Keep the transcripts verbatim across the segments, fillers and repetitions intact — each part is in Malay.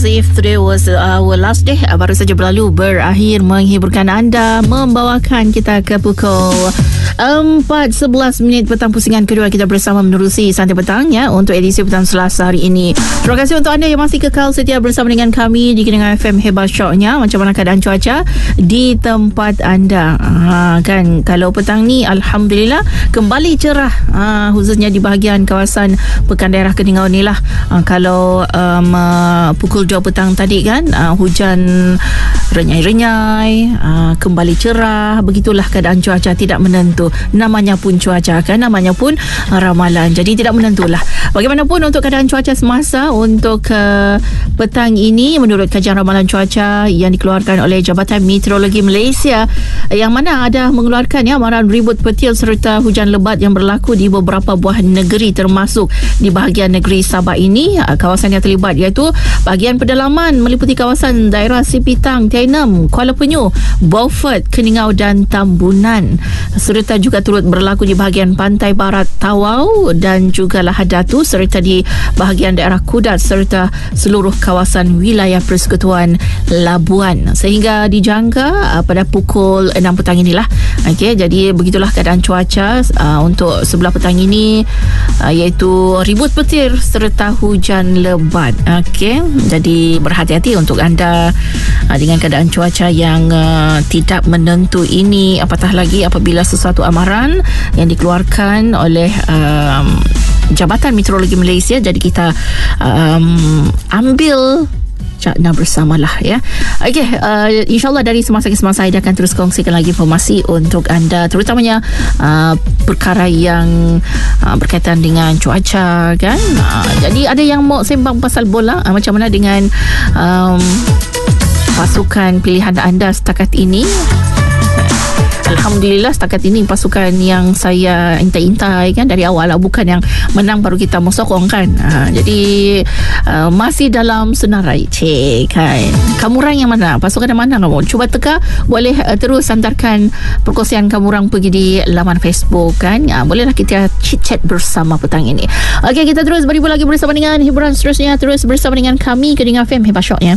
If today was our last day, baru saja berlalu, berakhir menghiburkan anda, membawakan kita ke pukul empat sebelas minit petang. Pusingan kedua kita bersama menerusi Santai Petang ya, untuk edisi petang Selasa hari ini. Terima kasih untuk anda yang masih kekal setia bersama dengan kami di Kendengar F M Hebat Shocknya. Macam mana keadaan cuaca di tempat anda? Ha, kan kalau petang ni Alhamdulillah kembali cerah, ha, khususnya di bahagian kawasan Pekan Daerah Keningau ni lah. Ha, kalau um, uh, pukul dua petang tadi kan, uh, hujan renyai-renyai, uh, kembali cerah. Begitulah keadaan cuaca, tidak menentu. Namanya pun cuaca kan, namanya pun uh, ramalan, jadi tidak menentulah. Bagaimanapun untuk keadaan cuaca semasa untuk uh, petang ini, menurut kajian ramalan cuaca yang dikeluarkan oleh Jabatan Meteorologi Malaysia, yang mana ada mengeluarkan ya amaran ribut petir serta hujan lebat yang berlaku di beberapa buah negeri, termasuk di bahagian negeri Sabah ini. Uh, kawasan yang terlibat iaitu bahagian pedalaman meliputi kawasan daerah Sipitang, Tainem, Kuala Penyu, Beaufort, Keningau dan Tambunan, serta juga turut berlaku di bahagian pantai barat Tawau dan juga Lahad Datu, serta di bahagian daerah Kudat serta seluruh kawasan wilayah Persekutuan Labuan, sehingga dijangka uh, pada pukul enam petang inilah. Okey, jadi begitulah keadaan cuaca uh, untuk sebelah petang ini, uh, iaitu ribut petir serta hujan lebat. Okey, jadi berhati-hati untuk anda uh, dengan keadaan cuaca yang uh, tidak menentu ini, apatah lagi apabila sesuatu amaran yang dikeluarkan oleh um, Jabatan Meteorologi Malaysia. Jadi kita um, ambil cakna bersamalah ya. Okey, uh, insyaAllah dari semasa ke semasa saya akan terus kongsikan lagi informasi untuk anda, terutamanya uh, perkara yang uh, berkaitan dengan cuaca kan. Uh, jadi ada yang mau sembang pasal bola, uh, macam mana dengan um, pasukan pilihan anda setakat ini? Alhamdulillah setakat ini pasukan yang saya intai-intai kan dari awal lah, bukan yang menang baru kita mau sokong kan. Ha, jadi uh, masih dalam senarai. Cik kan, kamu orang yang mana? Pasukan yang mana kamu? Cuba teka, boleh uh, terus hantarkan perkongsian kamu orang pergi di laman Facebook kan. Ha, bolehlah kita chit-chat bersama petang ini. Okey, kita terus beribu lagi bersama dengan hiburan seterusnya. Terus bersama dengan kami Kendengar F M Hebat Shocknya.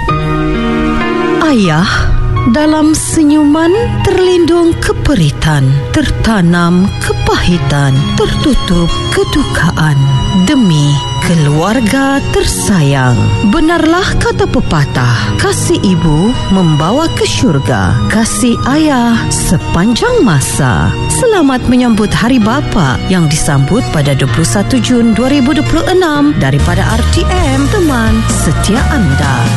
Ayah, dalam senyuman terlindung keperitan, tertanam kepahitan, tertutup kedukaan demi keluarga tersayang. Benarlah kata pepatah, kasih ibu membawa ke syurga, kasih ayah sepanjang masa. Selamat menyambut Hari Bapa yang disambut pada dua puluh satu Jun dua ribu dua puluh enam daripada R T M, teman setia anda.